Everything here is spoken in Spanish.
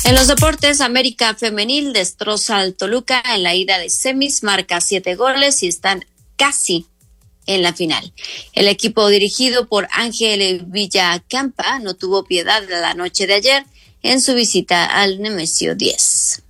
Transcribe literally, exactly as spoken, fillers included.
En los deportes, América Femenil destroza al Toluca en la ida de semis, marca siete goles y están casi en la final. El equipo dirigido por Ángel Villacampa no tuvo piedad la noche de ayer en su visita al Nemesio diez.